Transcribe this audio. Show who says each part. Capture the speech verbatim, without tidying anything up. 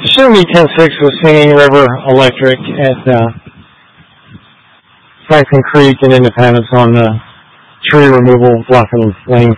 Speaker 1: Show me ten six with Singing River Electric at uh, Franklin Creek and Independence on the tree removal blocking lane.